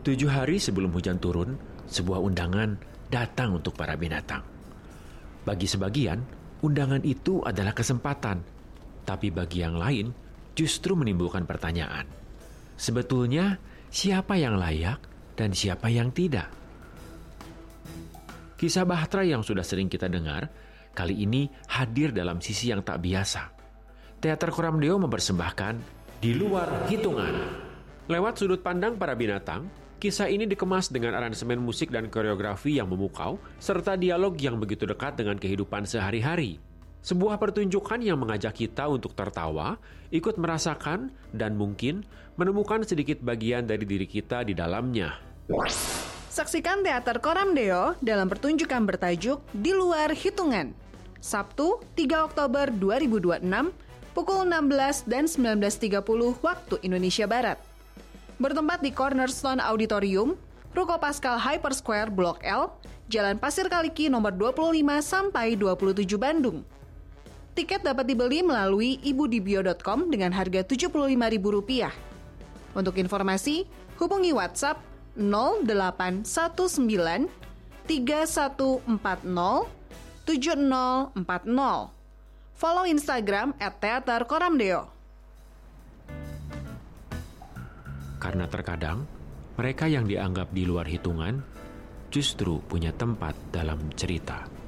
7 hari sebelum hujan turun, sebuah undangan datang untuk para binatang. Bagi sebagian, undangan itu adalah kesempatan, tapi bagi yang lain justru menimbulkan pertanyaan. Sebetulnya, siapa yang layak dan siapa yang tidak? Kisah Bahtera yang sudah sering kita dengar, kali ini hadir dalam sisi yang tak biasa. Teater Koramdeo mempersembahkan Di Luar Hitungan. Lewat sudut pandang para binatang, kisah ini dikemas dengan aransemen musik dan koreografi yang memukau, serta dialog yang begitu dekat dengan kehidupan sehari-hari. Sebuah pertunjukan yang mengajak kita untuk tertawa, ikut merasakan, dan mungkin menemukan sedikit bagian dari diri kita di dalamnya. Saksikan Teater Koramdeo dalam pertunjukan bertajuk Di Luar Hitungan. Sabtu, 3 Oktober 2026, pukul 16 dan 19.30 waktu Indonesia Barat. Bertempat di Cornerstone Auditorium, Ruko Pascal Hyper Square Blok L, Jalan Pasir Kaliki nomor 25-27 Bandung. Tiket dapat dibeli melalui ibudibio.com dengan harga Rp75.000. Untuk informasi, hubungi WhatsApp 0819 3140 7040. Follow Instagram @teaterkoramdeo. Karena terkadang, mereka yang dianggap di luar hitungan justru punya tempat dalam cerita.